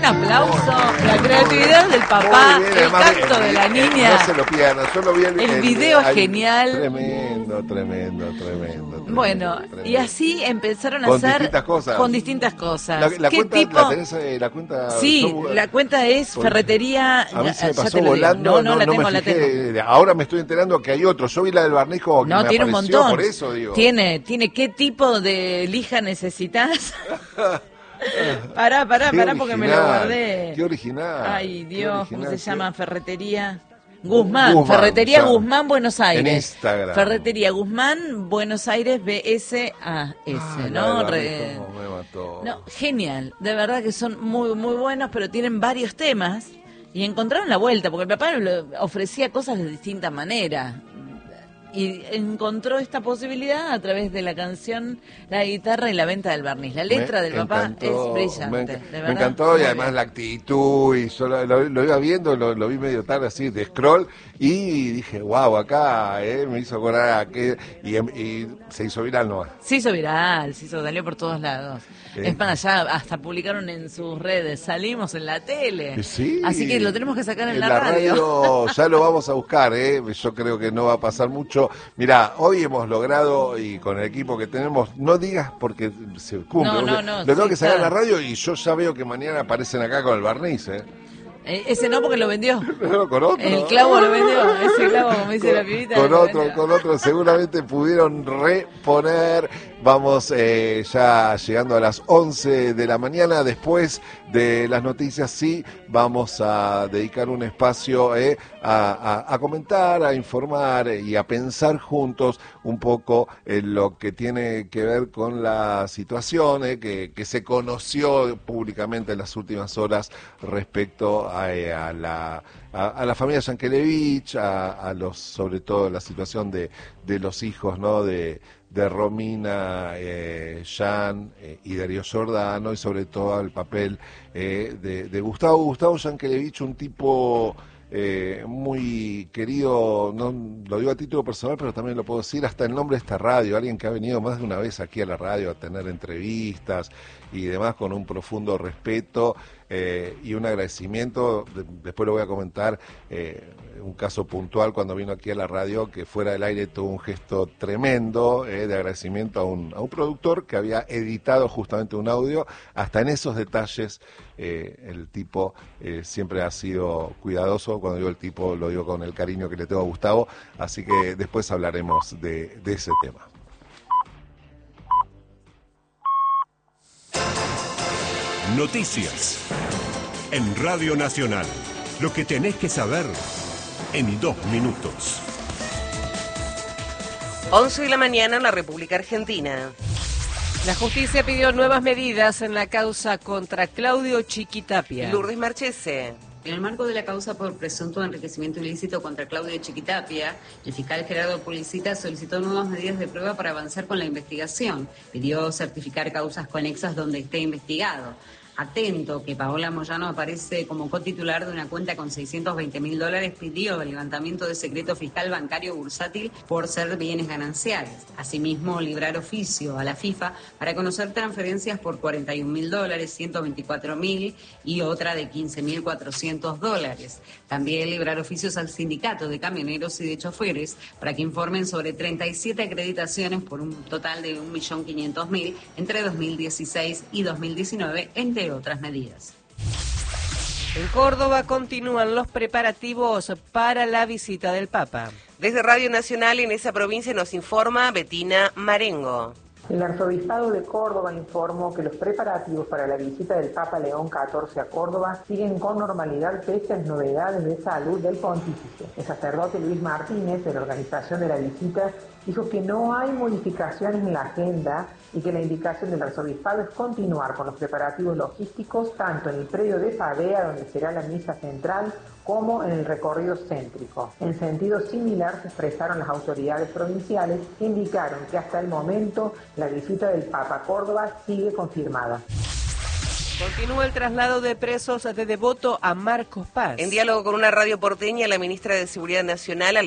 aplauso. La creatividad del papá, bien, el además, canto de la niña. No se lo pidan, yo lo vi el video es genial. Tremendo. Bueno, tremendo. y así empezaron a Con hacer distintas cosas. con distintas cosas. La ¿Qué cuenta, tipo? la tenés, la cuenta. Sí, la cuenta es Ferretería. A mí se me ya pasó te lo digo. volando. No, la tengo, me la fijé. tengo. Ahora me estoy enterando que hay otro. Yo vi la del barnijo que No, me tiene un apareció, montón. por eso digo. Tiene qué tipo de lija necesitas. Pará, porque me lo guardé. Qué original. Ay, Dios, ¿cómo se llama? Ferretería Guzmán, Ferretería o sea, Guzmán, Buenos Aires. En Instagram. Ferretería Guzmán, Buenos Aires, BSAS, ¿no? Me mató. No, genial. De verdad que son muy, muy buenos, pero tienen varios temas y encontraron la vuelta, porque el papá le ofrecía cosas de distinta manera. Y encontró esta posibilidad a través de la canción, la guitarra y la venta del barniz. La letra del papá es brillante. Me encantó y además la actitud. Y yo lo iba viendo, lo vi medio tarde así de scroll y dije, wow, acá me hizo acordar a aquel. Y se hizo viral, ¿no? Se hizo viral, salió por todos lados. Es más, ya hasta publicaron en sus redes, salimos en la tele. Sí. Así que lo tenemos que sacar en la radio. Ya lo vamos a buscar, yo creo que no va a pasar mucho. Mirá, hoy hemos logrado, y con el equipo que tenemos, no digas porque se cumple. No, lo tengo que sacar en la radio y yo ya veo que mañana aparecen acá con el barniz, Ese no, porque lo vendió. No, con otro. El clavo lo vendió. Ese clavo, como dice la pibita. Con otro, seguramente pudieron reponer. Vamos ya llegando a las 11 de la mañana. Después de las noticias, sí, vamos a dedicar un espacio a comentar, a informar y a pensar juntos un poco en lo que tiene que ver con la situación que se conoció públicamente en las últimas horas respecto a la familia Yankelevich, sobre todo la situación de los hijos, ¿no? de Romina, Jan y Darío Giordano, y sobre todo el papel de Gustavo Yankelevich, un tipo muy querido, no lo digo a título personal, pero también lo puedo decir, hasta el nombre de esta radio, alguien que ha venido más de una vez aquí a la radio a tener entrevistas y demás con un profundo respeto y un agradecimiento. Después lo voy a comentar, un caso puntual cuando vino aquí a la radio, que fuera del aire tuvo un gesto tremendo de agradecimiento a un productor que había editado justamente un audio. Hasta en esos detalles el tipo siempre ha sido cuidadoso. Cuando digo el tipo, lo digo con el cariño que le tengo a Gustavo, así que después hablaremos de ese tema. Noticias en Radio Nacional. Lo que tenés que saber en 2 minutos. 11 de la mañana en la República Argentina. La justicia pidió nuevas medidas en la causa contra Claudio Chiquitapia. Lourdes Marchese. En el marco de la causa por presunto enriquecimiento ilícito contra Claudio Chiquitapia, el fiscal Gerardo Pulicita solicitó nuevas medidas de prueba para avanzar con la investigación. Pidió certificar causas conexas donde esté investigado. Atento, que Paola Moyano aparece como cotitular de una cuenta con $620.000, pidió el levantamiento de secreto fiscal bancario bursátil por ser bienes gananciales. Asimismo, librar oficio a la FIFA para conocer transferencias por $41.000, $124.000 y otra de $15.400. También librar oficios al sindicato de camioneros y de choferes para que informen sobre 37 acreditaciones por un total de $1.500.000 entre 2016 y 2019, entre otras medidas. En Córdoba continúan los preparativos para la visita del Papa. Desde Radio Nacional en esa provincia nos informa Betina Marengo. El arzobispado de Córdoba informó que los preparativos para la visita del Papa León XIV a Córdoba siguen con normalidad pese a las novedades de salud del pontífice. El sacerdote Luis Martínez, de la organización de la visita, dijo que no hay modificaciones en la agenda y que la indicación del arzobispado es continuar con los preparativos logísticos tanto en el predio de Pavea, donde será la misa central, como en el recorrido céntrico. En sentido similar se expresaron las autoridades provinciales, que indicaron que hasta el momento la visita del Papa a Córdoba sigue confirmada. Continúa el traslado de presos de Devoto a Marcos Paz. En diálogo con una radio porteña, la ministra de Seguridad Nacional,